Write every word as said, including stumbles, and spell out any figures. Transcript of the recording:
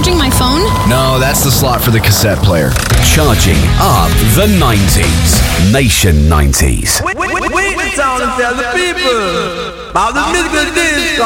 charging my phone? No, that's the slot for the cassette player. Charging up the nineties. Nation nineties. Wait, wait, wait, wait, wait, and tell the people about the musical disco.